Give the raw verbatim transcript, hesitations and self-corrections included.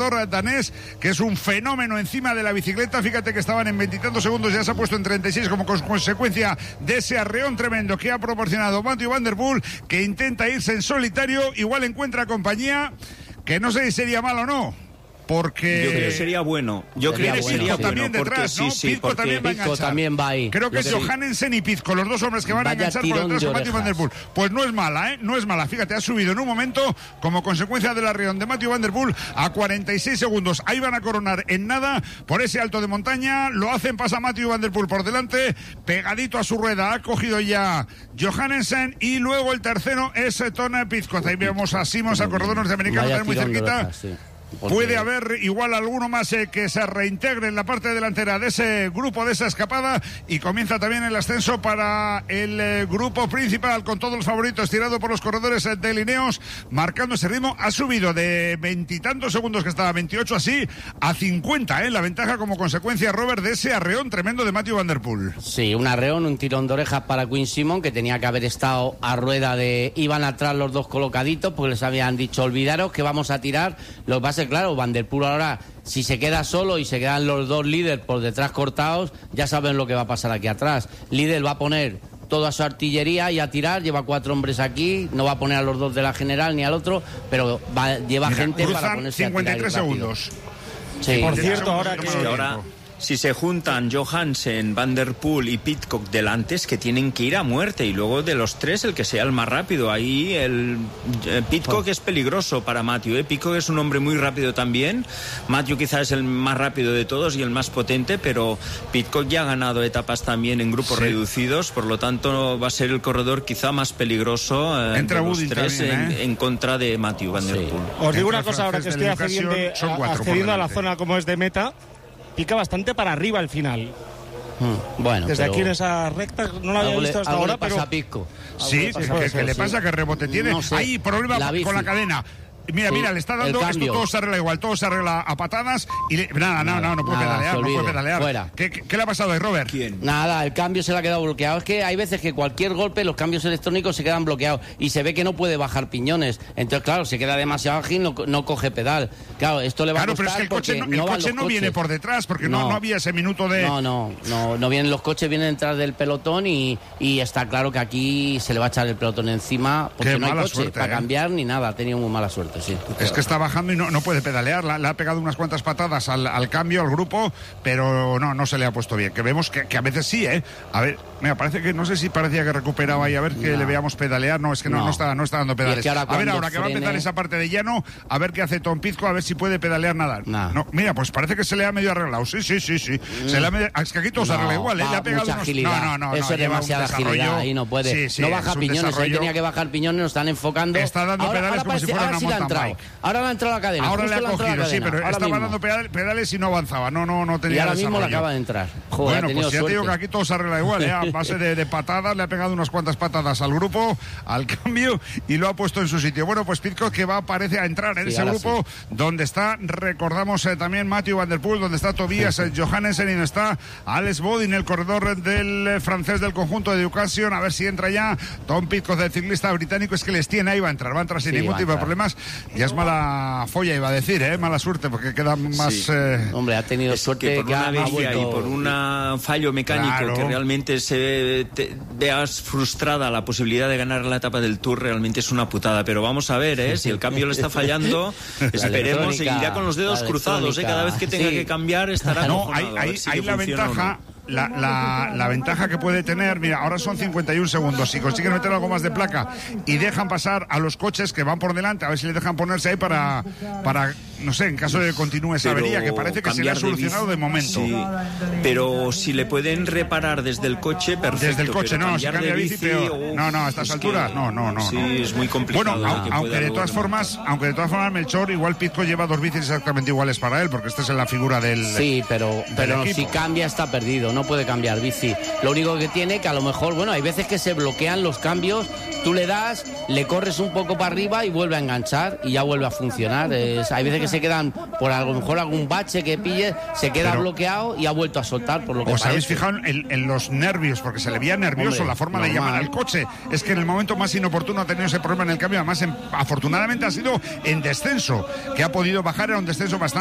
danés, que es un fenómeno encima de la bicicleta. Fíjate que estaban en veintitantos segundos, ya se ha puesto en treinta y seis como consecuencia de ese arreón tremendo que ha proporcionado Mathieu van der Poel, que intenta irse en solitario. Igual encuentra compañía, que no sé si sería malo o no, porque yo creo que sería bueno. Yo creo que sería bueno también porque detrás, ¿no? sí, sí, Pizco porque también va a Pizco también va ahí. Creo que es Johannesen y Pizco, los dos hombres que van a Vaya enganchar por detrás con Mathieu van der Poel. Pues no es mala, ¿eh? No es mala. Fíjate, ha subido en un momento como consecuencia del arreón de Mathieu van der Poel a cuarenta y seis segundos. Ahí van a coronar en nada por ese alto de montaña. Lo hacen, pasa Mathieu van der Poel por delante, pegadito a su rueda. Ha cogido ya Johannesen y luego el tercero es Tone Pizco. Ahí vemos a Simons, al corredor norteamericano, también muy cerquita. Orejas, sí. Porque... puede haber igual alguno más eh, que se reintegre en la parte delantera de ese grupo, de esa escapada, y comienza también el ascenso para el eh, grupo principal con todos los favoritos tirado por los corredores eh, de Lineos, marcando ese ritmo. Ha subido de veintitantos segundos que estaba, veintiocho así, a cincuenta, ¿eh? La ventaja como consecuencia, Robert, de ese arreón tremendo de Mathieu van der Poel. Sí, un arreón, un tirón de orejas para Quinn Simmons, que tenía que haber estado a rueda de... Iban atrás los dos colocaditos, porque les habían dicho, olvidaros que vamos a tirar. Lo que pasa es, claro, Van der Poel ahora, si se queda solo y se quedan los dos líderes por detrás cortados, ya saben lo que va a pasar aquí atrás. Líder va a poner toda su artillería y a tirar, lleva cuatro hombres aquí, no va a poner a los dos de la general ni al otro, pero va, lleva Mira, gente para ponerse cincuenta y tres a tirar segundos. Sí. Por cierto, ahora que... Sí, ahora... Si se juntan Johannesen, Van der Poel y Pidcock delante, es que tienen que ir a muerte, y luego de los tres el que sea el más rápido. Ahí el eh, Pidcock oh. es peligroso para Mathieu, ¿eh? Pidcock es un hombre muy rápido también. Mathieu quizás es el más rápido de todos y el más potente, pero Pidcock ya ha ganado etapas también en grupos sí. reducidos, por lo tanto va a ser el corredor quizá más peligroso eh, Entra de los tres también, en, ¿eh? en contra de Mathieu Van der Poel. Sí. Os digo una cosa, ahora que estoy accediendo, accediendo a la zona como es de meta, pica bastante para arriba al final. Hmm, bueno, desde pero... aquí en esa recta no la había visto hasta ahora, pero pasa a Pizco. Sí, que, que, que le pasa que rebote tiene. No sé. Hay problema la con la cadena. Mira, sí, mira, le está dando esto, todo se arregla igual, todo se arregla a patadas y le, nada, nada, no, no puede nada, pedalear, no puede pedalear. Fuera. ¿Qué, qué, ¿Qué le ha pasado ahí, Robert? ¿Quién? Nada, el cambio se le ha quedado bloqueado. Es que hay veces que cualquier golpe, los cambios electrónicos se quedan bloqueados y se ve que no puede bajar piñones. Entonces, claro, se queda demasiado ágil, no, no coge pedal. Claro, esto le va claro, a costar. Claro, pero es que el coche no, el no, coche no viene por detrás porque no, no, no había ese minuto de... No, no, no, no vienen los coches, vienen detrás del pelotón y, y está claro que aquí se le va a echar el pelotón encima porque qué no hay coche suerte, para ¿eh? cambiar ni nada. Ha tenido muy mala suerte, sí. Es que está bajando y no, no puede pedalear, le ha pegado unas cuantas patadas al, al cambio, al grupo, pero no, no se le ha puesto bien, que vemos que, que a veces sí, ¿eh? A ver, mira, parece que, no sé si parecía que recuperaba ahí, a ver que no. le veamos pedalear, no, es que no, no, no, está, no está dando pedales. Es que a ver, ahora frene... que va a empezar esa parte de llano, a ver qué hace Tom Pizco, a ver si puede pedalear nada. No. no mira, pues parece que se le ha medio arreglado, sí, sí, sí, sí, mm. se le ha medio... es que aquí todo se arregla igual, ¿eh? Le ha pegado mucha unos... agilidad. No, no, no, eso no, es demasiada agilidad, ahí no puede, sí, sí, no baja piñones, desarrollo... ahí tenía que bajar piñones, nos están enfocando. Está dando ahora, pedales ahora como parece, si fuera una sí mountain bike. Ahora le ha entrado la cadena. Ahora le ha cogido, sí, pero estaba mismo. dando pedales y no avanzaba, no, no, no tenía. Y ahora desarrollo. mismo le acaba de entrar. Joder, bueno, pues ya te digo que aquí todo se arregla igual, ¿eh? A base de, de patadas, le ha pegado unas cuantas patadas al grupo, al cambio, y lo ha puesto en su sitio. Bueno, pues Pidcock que va, parece a entrar en sí, ese grupo, sí. donde está, recordamos eh, también Mathieu van der Poel, donde está Tobias eh, Johannesen y donde está Alex Bodin, el corredor del eh, francés del conjunto de Education, a ver si entra ya Tom Pidcock, el ciclista británico, es que les tiene ahí, va a entrar, va a entrar sin sí, ningún tipo de problemas, ya es mala folla, iba a decir, ¿eh? Mala suerte, porque queda más... Sí. Eh... Hombre, ha tenido es suerte que por una avería y por un fallo mecánico claro. que realmente se te, veas frustrada la posibilidad de ganar la etapa del Tour, realmente es una putada, pero vamos a ver, ¿eh? Si el cambio le está fallando, esperemos, seguirá con los dedos cruzados, ¿eh? Cada vez que tenga sí. que cambiar estará no, hay, hay, si hay la ventaja... La, la, la ventaja que puede tener, mira, ahora son cincuenta y un segundos, si consiguen meter algo más de placa y dejan pasar a los coches que van por delante, a ver si les dejan ponerse ahí para, para no sé, en caso de que continúe esa pero avería, que parece que se le ha solucionado de, de momento. Sí, pero si le pueden reparar desde el coche, perfecto. Desde el coche, no, si cambia de bici, bici peor. Oh, no, no, a estas alturas, no, no, no. Sí, no. es muy complicado. Bueno, aunque, aunque de todas formas, aunque de todas formas, Melchor, igual Pidcock lleva dos bicis exactamente iguales para él, porque esta es la figura del Sí, pero, pero si cambia está perdido, no puede cambiar bici. Lo único que tiene que a lo mejor, bueno, hay veces que se bloquean los cambios tú le das, le corres un poco para arriba y vuelve a enganchar y ya vuelve a funcionar. Es, hay veces que se quedan, por a lo mejor algún bache que pille, se queda Pero, bloqueado y ha vuelto a soltar, por lo que ¿os parece. habéis fijado en, en los nervios? Porque se le veía nervioso. Hombre, la forma normal. de llamar al coche. Es que en el momento más inoportuno ha tenido ese problema en el cambio. Además, en, afortunadamente ha sido en descenso, que ha podido bajar, era un descenso bastante